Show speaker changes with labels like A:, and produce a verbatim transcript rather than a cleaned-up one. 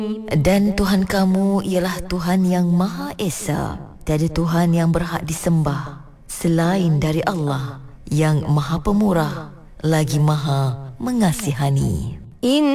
A: Dan Tuhan kamu ialah Tuhan yang Maha Esa. Tiada Tuhan yang berhak disembah selain dari Allah yang Maha Pemurah lagi Maha Mengasihani.